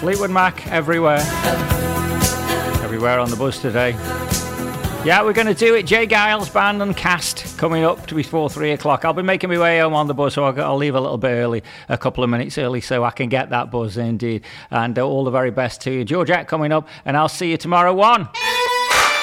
Fleetwood Mac, everywhere. Everywhere on the bus today. Yeah, we're going to do it. Jay Giles Band and Cast coming up to before 3 o'clock. I'll be making my way home on the bus, so I'll leave a little bit early, a couple of minutes early, so I can get that buzz indeed. And all the very best to you. Georgette coming up, and I'll see you tomorrow 1.